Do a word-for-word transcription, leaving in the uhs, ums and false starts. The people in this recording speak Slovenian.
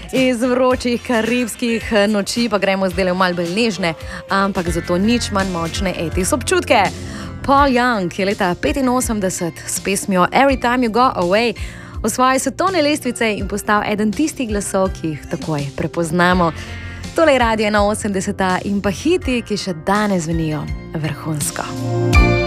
Iz vročih karibskih noči pa gremo zdaj v malo bolj nežne, ampak zato nič manj močne eighties občutke. Paul Young je leta petinosemdeset s pesmijo Every Time You Go Away osvojil svetovne lestvice in postal eden tistih glasov, ki jih takoj prepoznamo. Tole je Radio ena osemdeseta in pa hiti, ki še danes zvenijo vrhunsko.